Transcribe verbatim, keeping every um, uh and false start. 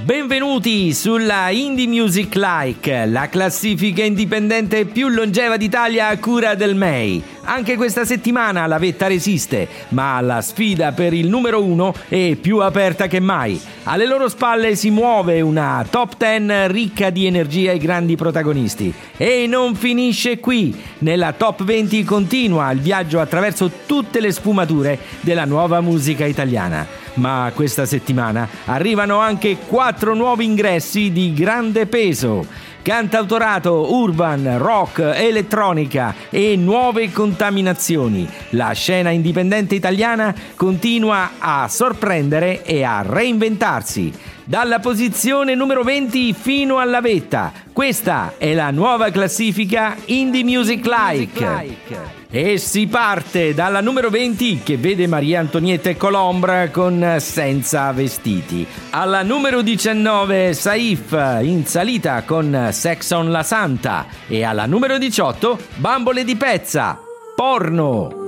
Benvenuti sulla Indie Music Like, la classifica indipendente più longeva d'Italia a cura del M E I. Anche questa settimana la vetta resiste, ma la sfida per il numero uno è più aperta che mai. Alle loro spalle si muove una top dieci ricca di energia e grandi protagonisti. E non finisce qui. Nella top venti continua il viaggio attraverso tutte le sfumature della nuova musica italiana. Ma questa settimana arrivano anche quattro nuovi ingressi di grande peso: cantautorato, urban, rock, elettronica e nuove contaminazioni. La scena indipendente italiana continua a sorprendere e a reinventarsi. Dalla posizione numero venti fino alla vetta, questa è la nuova classifica Indie Music Like. E si parte dalla numero venti, che vede Maria Antonietta e Colombra con Senza Vestiti. Alla numero diciannove Saif in salita con Sex on la Santa. E alla numero diciotto Bambole di Pezza, Porno.